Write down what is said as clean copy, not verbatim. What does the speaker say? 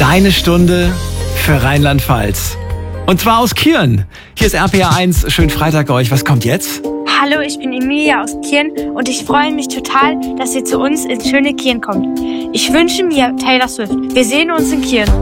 Deine Stunde für Rheinland-Pfalz. Und zwar aus Kirn. Hier ist RPR 1. Schönen Freitag euch. Was kommt jetzt? Hallo, ich bin Emilia aus Kirn und ich freue mich total, dass ihr zu uns ins schöne Kirn kommt. Ich wünsche mir Taylor Swift. Wir sehen uns in Kirn.